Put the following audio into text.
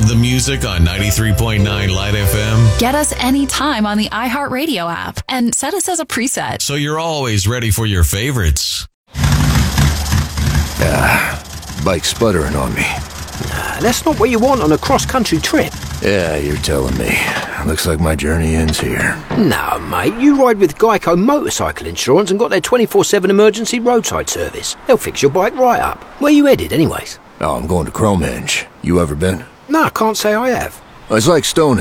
Love the music on 93.9 Light FM? Get us anytime on the iHeartRadio app and set us as a preset. So you're always ready for your favorites. Bike sputtering on me. That's not what you want on a cross-country trip. Yeah, you're telling me. Looks like my journey ends here. No, mate, you ride with Geico Motorcycle Insurance and got their 24/7 emergency roadside service. They'll fix your bike right up. Where you headed, anyways? Oh, I'm going to Cromenge. You ever been? No, I can't say I have. It's like Stonehenge.